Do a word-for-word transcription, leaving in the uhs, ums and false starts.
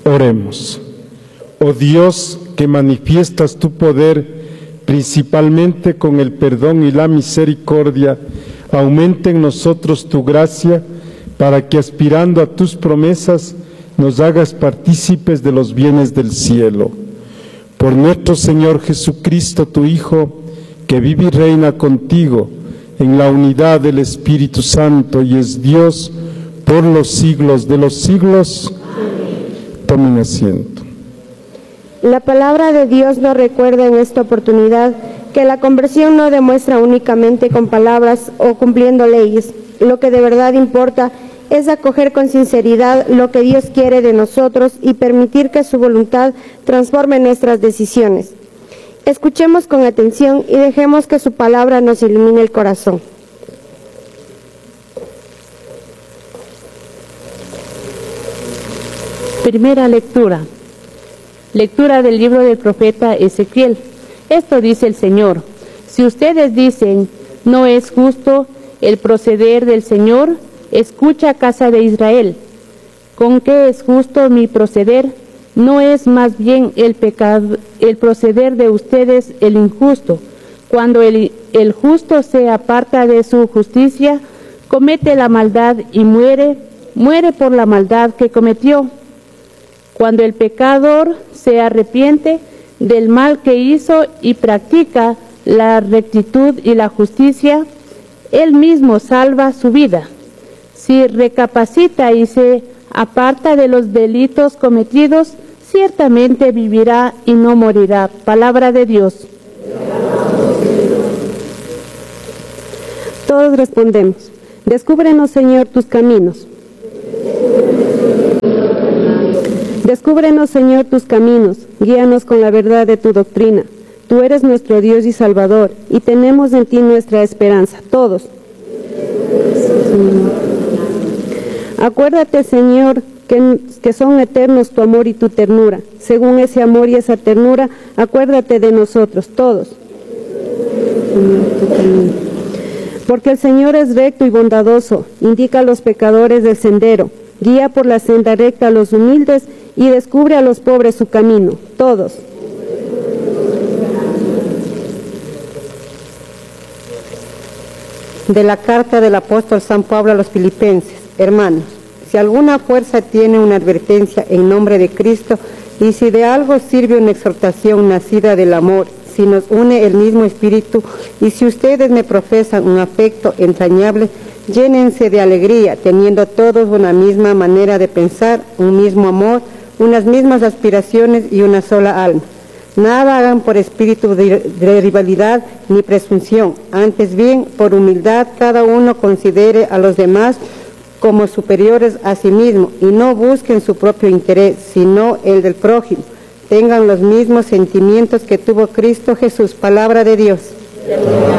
Oremos. Oh Dios, que manifiestas tu poder principalmente con el perdón y la misericordia, aumenta en nosotros tu gracia, para que aspirando a tus promesas nos hagas partícipes de los bienes del cielo. Por nuestro Señor Jesucristo, tu Hijo, que vive y reina contigo en la unidad del Espíritu Santo y es Dios por los siglos de los siglos. Amén. Tomen asiento. La palabra de Dios nos recuerda en esta oportunidad que la conversión no demuestra únicamente con palabras o cumpliendo leyes. Lo que de verdad importa es acoger con sinceridad lo que Dios quiere de nosotros y permitir que su voluntad transforme nuestras decisiones. Escuchemos con atención y dejemos que su palabra nos ilumine el corazón. Primera lectura. Lectura del libro del profeta Ezequiel. Esto dice el Señor: si ustedes dicen, no es justo el proceder del Señor, escucha, casa de Israel. ¿Con qué es justo mi proceder? ¿No es más bien el pecado, el proceder de ustedes el injusto? Cuando el, el justo se aparta de su justicia, comete la maldad y muere, muere por la maldad que cometió. Cuando el pecador se arrepiente del mal que hizo y practica la rectitud y la justicia, él mismo salva su vida. Si recapacita y se aparta de los delitos cometidos, ciertamente vivirá y no morirá. Palabra de Dios. Todos respondemos: descúbrenos, Señor, tus caminos. Descúbrenos, Señor, tus caminos, guíanos con la verdad de tu doctrina. Tú eres nuestro Dios y Salvador, y tenemos en ti nuestra esperanza, todos. Acuérdate, Señor, que, que son eternos tu amor y tu ternura. Según ese amor y esa ternura, acuérdate de nosotros, todos. Porque el Señor es recto y bondadoso, indica a los pecadores del sendero, guía por la senda recta a los humildes y descubre a los pobres su camino, todos. De la carta del apóstol San Pablo a los Filipenses. Hermanos, si alguna fuerza tiene una advertencia en nombre de Cristo, y si de algo sirve una exhortación nacida del amor, si nos une el mismo espíritu, y si ustedes me profesan un afecto entrañable, llénense de alegría, teniendo todos una misma manera de pensar, un mismo amor, unas mismas aspiraciones y una sola alma. Nada hagan por espíritu de, de rivalidad ni presunción, antes bien, por humildad, cada uno considere a los demás como superiores a sí mismo, y no busquen su propio interés, sino el del prójimo. Tengan los mismos sentimientos que tuvo Cristo Jesús. Palabra de Dios.